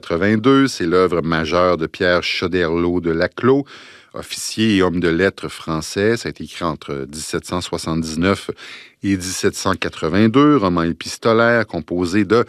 1782. C'est l'œuvre majeure de Pierre Choderlos de Laclos, officier et homme de lettres français. Ça a été écrit entre 1779 et 1782, roman épistolaire composé de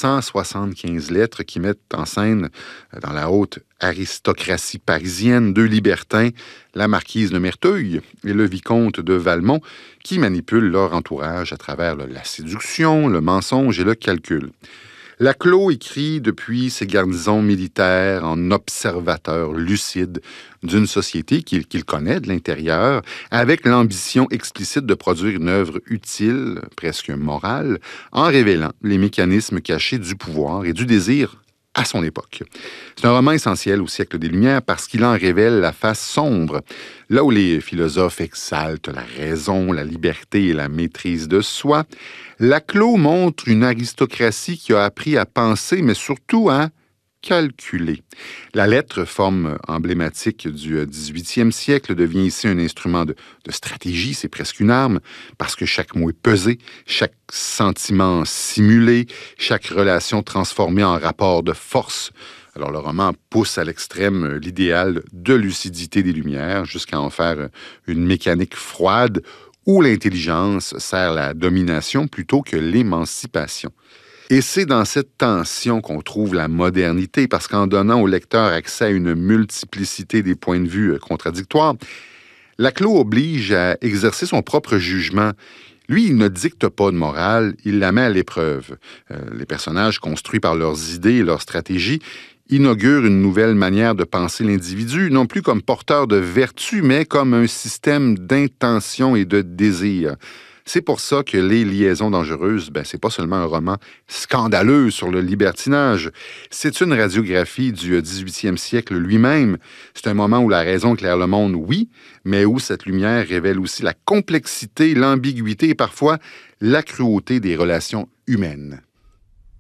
175 lettres qui mettent en scène, dans la haute aristocratie parisienne, deux libertins, la marquise de Merteuil et le vicomte de Valmont, qui manipulent leur entourage à travers la séduction, le mensonge et le calcul. Laclos écrit depuis ses garnisons militaires en observateur lucide d'une société qu'il connaît de l'intérieur, avec l'ambition explicite de produire une œuvre utile, presque morale, en révélant les mécanismes cachés du pouvoir et du désir à son époque. C'est un roman essentiel au siècle des Lumières parce qu'il en révèle la face sombre, là où les philosophes exaltent la raison, la liberté et la maîtrise de soi. Laclos montre une aristocratie qui a appris à penser, mais surtout à calculer. La lettre, forme emblématique du 18e siècle, devient ici un instrument de stratégie, c'est presque une arme, parce que chaque mot est pesé, chaque sentiment simulé, chaque relation transformée en rapport de force. Alors le roman pousse à l'extrême l'idéal de lucidité des Lumières, jusqu'à en faire une mécanique froide où l'intelligence sert la domination plutôt que l'émancipation. Et c'est dans cette tension qu'on trouve la modernité, parce qu'en donnant au lecteur accès à une multiplicité des points de vue contradictoires, Laclos oblige à exercer son propre jugement. Lui, il ne dicte pas de morale, il la met à l'épreuve. Les personnages construits par leurs idées et leurs stratégies inaugurent une nouvelle manière de penser l'individu, non plus comme porteur de vertu, mais comme un système d'intention et de désir. C'est pour ça que Les Liaisons dangereuses, c'est pas seulement un roman scandaleux sur le libertinage. C'est une radiographie du 18e siècle lui-même. C'est un moment où la raison éclaire le monde, oui, mais où cette lumière révèle aussi la complexité, l'ambiguïté et parfois la cruauté des relations humaines.